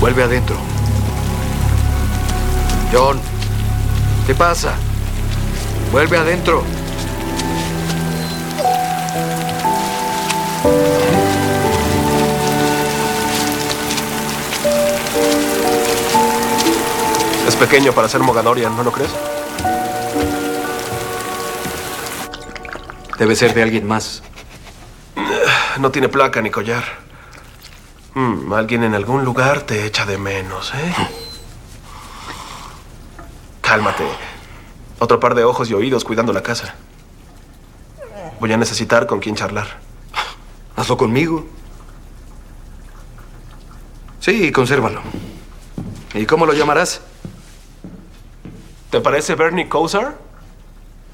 Vuelve adentro. John, ¿qué pasa? Vuelve adentro. Es pequeño para ser Mogadorian, ¿no lo crees? Debe ser de alguien más. No tiene placa ni collar. Alguien en algún lugar te echa de menos, ¿eh? Cálmate. Otro par de ojos y oídos cuidando la casa. Voy a necesitar con quién charlar. Hazlo conmigo. Sí, consérvalo. ¿Y cómo lo llamarás? ¿Te parece Bernie Kosar?